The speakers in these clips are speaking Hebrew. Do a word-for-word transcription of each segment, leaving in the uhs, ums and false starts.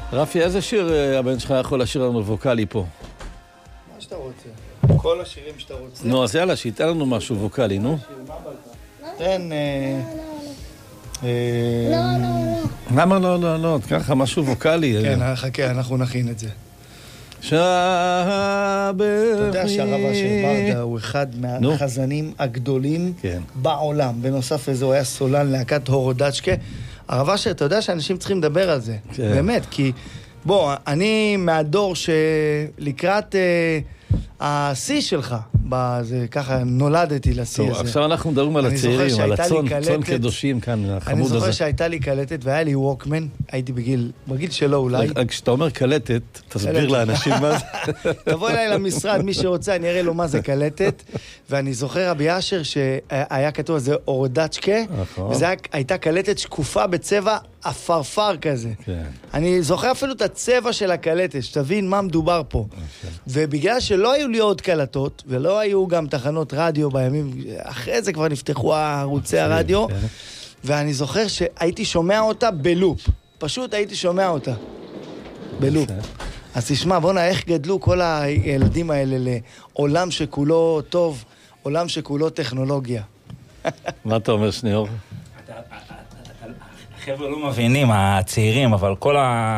רפי, איזה שיר הבן שלך יכול לשיר לנו ווקלי פה? מה שאתה רוצה. כל השירים שאתה רוצה. נו, אז יאללה, שייתן לנו משהו ווקלי, נו. תן... לא, לא, לא. למה לא, לא, לא? ככה, משהו ווקלי. כן, חכה, אנחנו נכין את זה. שבחי. אתה יודע שהרב אשר ברדה הוא אחד מהחזנים הגדולים בעולם. בנוסף לזה הוא היה סולן להקת הורודצ'קה. הרב אשר, אתה יודע שאנשים צריכים לדבר על זה. באמת, כי בוא, אני מהדור שלקראת השיא שלך, זה ככה נולדתי לשיא הזה. טוב, עכשיו אנחנו מדברים על הצעירים, על הצאן, צאן קדושים כאן, החמוד הזה. אני זוכר שהייתה לי קלטת והיה לי ווקמן, הייתי בגיל, בגיל שלו אולי. כשאתה אומר קלטת, תסביר לאנשים מה זה. תבוא אליי למשרד, מי שרוצה, אני אראה לו מה זה קלטת, ואני זוכר רבי אשר שהיה כתוב על זה הורודצ'קה, וזו הייתה קלטת שקופה בצבע אפרפר כזה. אני זוכר אפילו את הצבע של הקלטת, שתבין מה מדובר פה. ובגלל שלא היו לי עוד קלטות, ולא היו גם תחנות רדיו בימים, אחרי זה כבר נפתחו ערוצי הרדיו, ואני זוכר שהייתי שומע אותה בלופ. פשוט הייתי שומע אותה בלופ. אז תשמע, בוא נה, איך גדלו כל הילדים האלה לעולם שכולו טוב, עולם שכולו טכנולוגיה. מה אתה אומר, שניאור? החבר'ה לא מבינים, הצעירים, אבל כל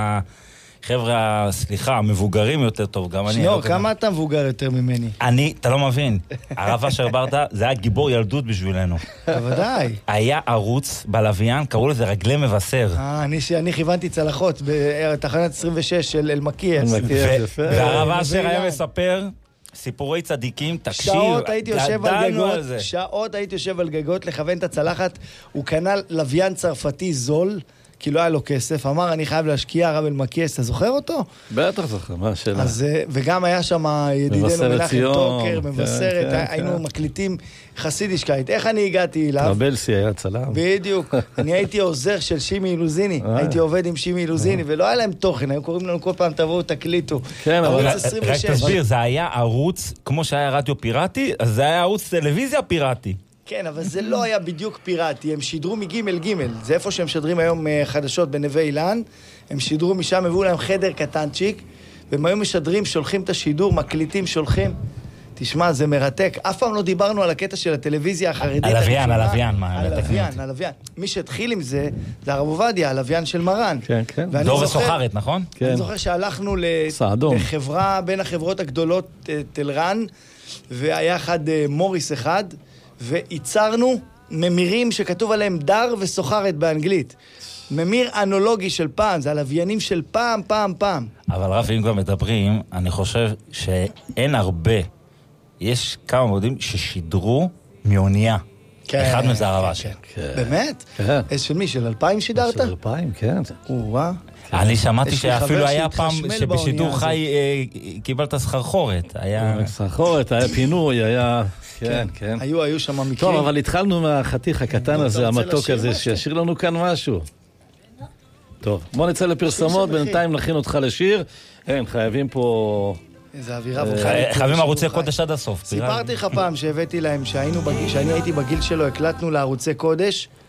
החבר'ה, סליחה, המבוגרים יותר טוב, גם אני... שניאור, כמה אתה מבוגר יותר ממני? אני, אתה לא מבין. הרב אשר ברדה, זה היה גיבור ילדות בשבילנו. בוודאי. היה ערוץ בלוויין, קראו לזה רגלי מבשר. אה, אני כיוונתי צלחות בתחנת עשרים ושש של אלמקיאס. והרב אשר היה מספר... סיפורי צדיקים, תקשיב, שעות הייתי יושב על גגות, על שעות הייתי יושב על גגות לכוון את הצלחת, הוא קנה לוויין צרפתי זול, כי לא היה לו כסף, אמר אני חייב להשקיע הרב אלמקיאס, אתה זוכר אותו? בטח זוכר, מה השאלה? אז, וגם היה שם ידידנו מנחם טוקר, מבשרת, כן, כן, היינו כן. מקליטים חסידישקייט, איך אני הגעתי אליו? רבלסי היה צלם. בדיוק, אני הייתי עוזר של שימי אילוזיני, הייתי עובד עם שימי אילוזיני, ולא היה להם תוכן, היו קוראים לנו כל פעם תבואו תקליטו. כן, אבל רק תסביר, זה היה ערוץ, כמו שהיה רדיו פיראטי, אז זה היה ערוץ טלוויזיה פיראטי. כן, אבל זה לא היה בדיוק פיראטי, הם שידרו מג' ג', זה איפה שהם שדרים היום חדשות בנווה אילן, הם שידרו משם, הביאו להם חדר קטנצ'יק, והם היו משדרים, שולחים את השידור, מקליטים, שולחים. תשמע, זה מרתק. אף פעם לא דיברנו על הקטע של הטלוויזיה החרדית. הלוויין, הלוויין, מה? הלוויין, הלוויין. מי שהתחיל עם זה, זה הרב עובדיה, הלוויין של מרן. כן, כן. דור וסוחרת, נכון? אני זוכר שהלכנו לחברה, בין החברות הגדולות, תלרן, והיה אחד מוריס אחד, וייצרנו ממירים שכתוב עליהם דר וסוחרת באנגלית. ממיר אנולוגי של פעם, זה הלוויינים של פעם, פעם, פעם. אבל רב, אם כבר מדברים, אני חושב שאין הרבה, יש כמה מודים ששידרו מאונייה. כן. אחד מזה הרב אשר. באמת? כן. של מי? של אלפיים שידרת? של אלפיים, כן. וואה. אני שמעתי שאפילו היה פעם שבשידור חי קיבלת סחרחורת. סחרחורת, היה פינוי, היה... כן, כן. היו, היו שם מקרים. טוב, אבל התחלנו מהחתיך הקטן הזה, המתוק הזה, שישיר לנו כאן משהו. טוב, בוא נצא לפרסומות, בינתיים נכין אותך לשיר. אין, חייבים פה... איזה אווירה. חייבים ערוצי קודש עד הסוף. סיפרתי לך פעם שהבאתי להם, שאני הייתי בגיל שלו, הקלטנו לערוצי קודש,